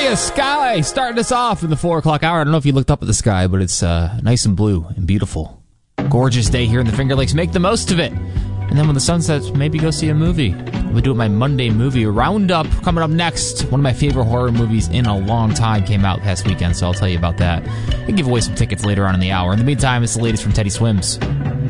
Glorious sky starting us off in the 4 o'clock hour. I don't know if you looked up at the sky, but it's nice and blue and beautiful. Gorgeous day here in the Finger Lakes. Make the most of it. And then when the sun sets, maybe go see a movie. We'll do my Monday movie roundup coming up next. One of my favorite horror movies in a long time came out past weekend, so I'll tell you about that. I can give away some tickets later on in the hour. In the meantime, it's the latest from Teddy Swims.